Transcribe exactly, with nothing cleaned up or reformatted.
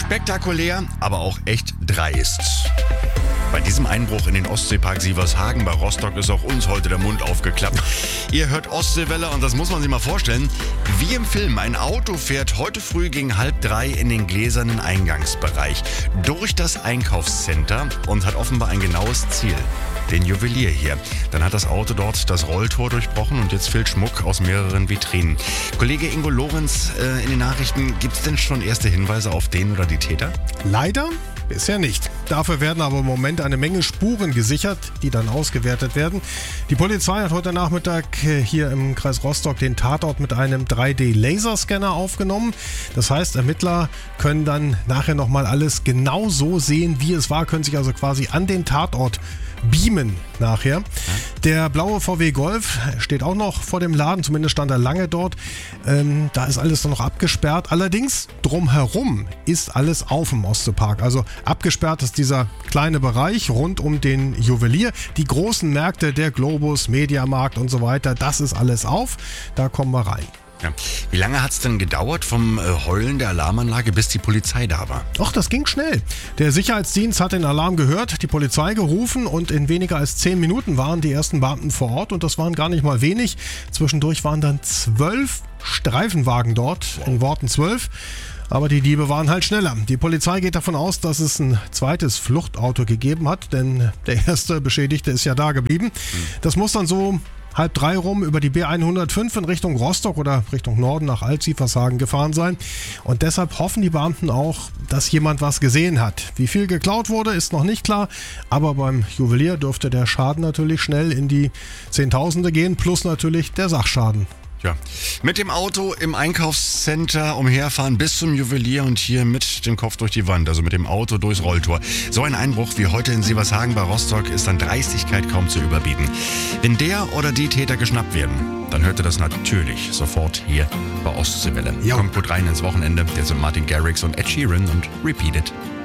Spektakulär, aber auch echt dreist. Bei diesem Einbruch in den Ostseepark Sievershagen bei Rostock ist auch uns heute der Mund aufgeklappt. Ihr hört Ostseewelle und das muss man sich mal vorstellen. Wie im Film, ein Auto fährt heute früh gegen halb drei in den gläsernen Eingangsbereich durch das Einkaufscenter und hat offenbar ein genaues Ziel. Den Juwelier hier. Dann hat das Auto dort das Rolltor durchbrochen und jetzt fehlt Schmuck aus mehreren Vitrinen. Kollege Ingo Lorenz äh, in den Nachrichten, gibt es denn schon erste Hinweise auf den oder die Täter? Leider bisher nicht. Dafür werden aber im Moment eine Menge Spuren gesichert, die dann ausgewertet werden. Die Polizei hat heute Nachmittag hier im Kreis Rostock den Tatort mit einem drei D Laserscanner aufgenommen. Das heißt, Ermittler können dann nachher nochmal alles genau so sehen, wie es war, können sich also quasi an den Tatort beamen nachher. Der blaue V W Golf steht auch noch vor dem Laden, zumindest stand er lange dort. Ähm, da ist alles noch abgesperrt. Allerdings drumherum ist alles auf im Ostseepark. Also abgesperrt ist dieser kleine Bereich rund um den Juwelier. Die großen Märkte, der Globus, Mediamarkt und so weiter, das ist alles auf. Da kommen wir rein. Ja. Wie lange hat es denn gedauert vom äh, Heulen der Alarmanlage, bis die Polizei da war? Ach, das ging schnell. Der Sicherheitsdienst hat den Alarm gehört, die Polizei gerufen und in weniger als zehn Minuten waren die ersten Beamten vor Ort und das waren gar nicht mal wenig. Zwischendurch waren dann zwölf Streifenwagen dort, in Worten zwölf. Aber die Diebe waren halt schneller. Die Polizei geht davon aus, dass es ein zweites Fluchtauto gegeben hat, denn der erste Beschädigte ist ja da geblieben. Das muss dann so halb drei rum über die B hundertfünf in Richtung Rostock oder Richtung Norden nach Alt-Sievershagen gefahren sein. Und deshalb hoffen die Beamten auch, dass jemand was gesehen hat. Wie viel geklaut wurde, ist noch nicht klar. Aber beim Juwelier dürfte der Schaden natürlich schnell in die Zehntausende gehen, plus natürlich der Sachschaden. Ja, mit dem Auto im Einkaufscenter umherfahren bis zum Juwelier und hier mit dem Kopf durch die Wand, also mit dem Auto durchs Rolltor. So ein Einbruch wie heute in Sievershagen bei Rostock ist an Dreistigkeit kaum zu überbieten. Wenn der oder die Täter geschnappt werden, dann hört ihr das natürlich sofort hier bei Ostseewelle. Kommt gut rein ins Wochenende. Jetzt sind Martin Garrix und Ed Sheeran und Repeat It.